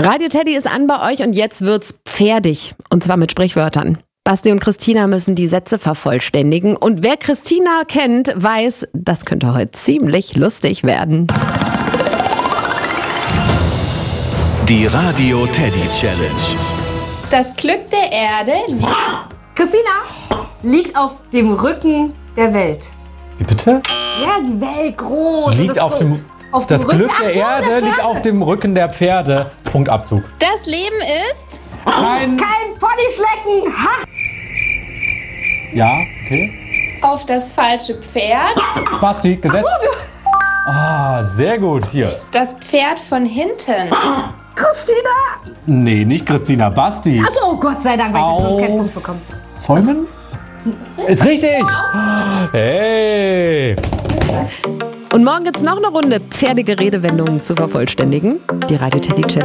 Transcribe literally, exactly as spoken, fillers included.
Radio Teddy ist an bei euch und jetzt wird's pferdig. Und zwar mit Sprichwörtern. Basti und Christina müssen die Sätze vervollständigen. Und wer Christina kennt, weiß, das könnte heute ziemlich lustig werden. Die Radio Teddy Challenge. Das Glück der Erde liegt... Christina liegt auf dem Rücken der Welt. Wie bitte? Ja, die Welt groß. Liegt das auf dem, auf das dem Rücken- Glück Ach der so, Erde der liegt Pferde. auf dem Rücken der Pferde. Punktabzug. Das Leben ist... Kein... Kein Ponyschlecken. Ha! Ja, okay. Auf das falsche Pferd. Basti, gesetzt. Ah, sehr gut. Hier. Das Pferd von hinten. Christina! Nee, nicht Christina, Basti. Achso, oh Gott sei Dank, weil ich jetzt sonst keinen Auf- Punkt bekommen. Zäumen? Ist richtig. Hey. Und morgen gibt's noch eine Runde pferdige Redewendungen zu vervollständigen. Die Radio Teddy Challenge.